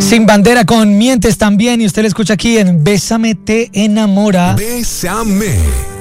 Sin Bandera con Mientes también, y usted lo escucha aquí en Bésame te enamora. Bésame.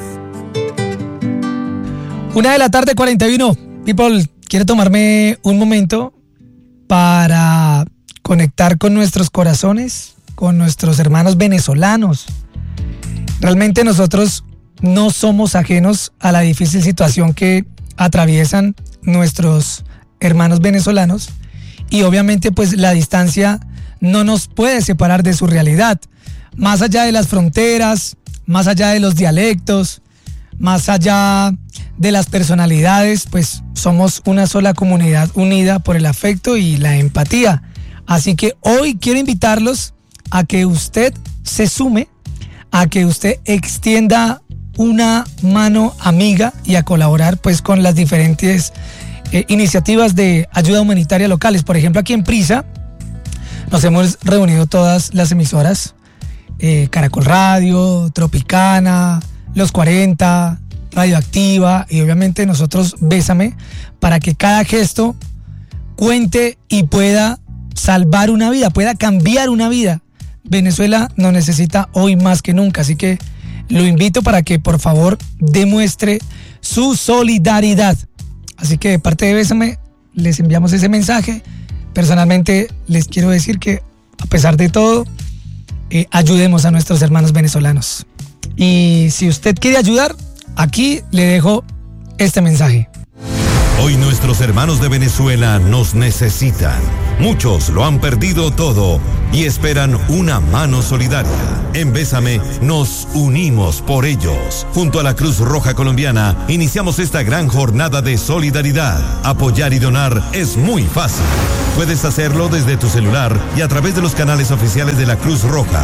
1:41 p.m. People, quiero tomarme un momento para conectar con nuestros corazones, con nuestros hermanos venezolanos. Realmente nosotros no somos ajenos a la difícil situación que atraviesan nuestros hermanos venezolanos, y obviamente pues la distancia no nos puede separar de su realidad. Más allá de las fronteras, más allá de los dialectos, más allá de las personalidades, pues somos una sola comunidad unida por el afecto y la empatía. Así que hoy quiero invitarlos a que usted se sume, a que usted extienda una mano amiga y a colaborar pues con las diferentes iniciativas de ayuda humanitaria locales. Por ejemplo, aquí en Prisa nos hemos reunido todas las emisoras, Caracol Radio, Tropicana, Los 40, Radioactiva, y obviamente nosotros Bésame, para que cada gesto cuente y pueda salvar una vida, pueda cambiar una vida. Venezuela nos necesita hoy más que nunca, así que lo invito para que por favor demuestre su solidaridad. Así que de parte de Bésame les enviamos ese mensaje. Personalmente les quiero decir que a pesar de todo, ayudemos a nuestros hermanos venezolanos. Y si usted quiere ayudar, aquí le dejo este mensaje. Hoy nuestros hermanos de Venezuela nos necesitan. Muchos lo han perdido todo y esperan una mano solidaria. En Bésame nos unimos por ellos. Junto a la Cruz Roja Colombiana iniciamos esta gran jornada de solidaridad. Apoyar y donar es muy fácil. Puedes hacerlo desde tu celular y a través de los canales oficiales de la Cruz Roja,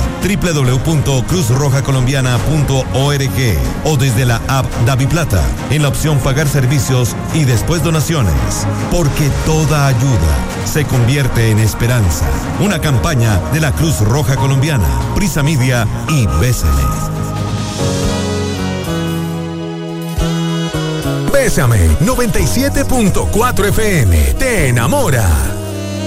www.cruzrojacolombiana.org, o desde la app DaviPlata, en la opción Pagar Servicios y después Donaciones. Porque toda ayuda se convierte en esperanza. Una campaña de la Cruz Roja Colombiana, Prisa Media y Bésame. Bésame 97.4 FM te enamora.